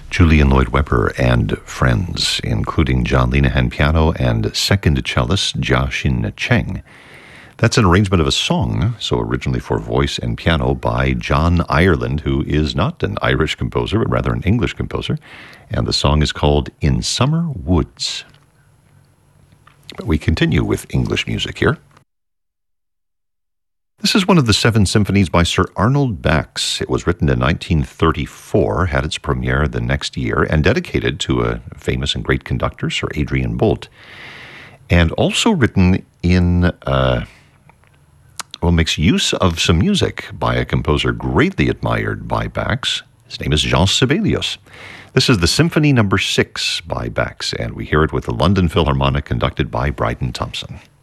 Julian Lloyd Webber and friends, including John Linehan piano and second cellist Jia-Shin Cheng. That's an arrangement of a song, so originally for voice and piano, by John Ireland, who is not an Irish composer, but rather an English composer. And the song is called In Summer Woods. But we continue with English music here. This is one of the 7 symphonies by Sir Arnold Bax. It was written in 1934, had its premiere the next year, and dedicated to a famous and great conductor, Sir Adrian Boult. And also written in, makes use of some music by a composer greatly admired by Bax. His name is Jean Sibelius. This is the Symphony No. 6 by Bax, and we hear it with the London Philharmonic conducted by Bryden Thompson.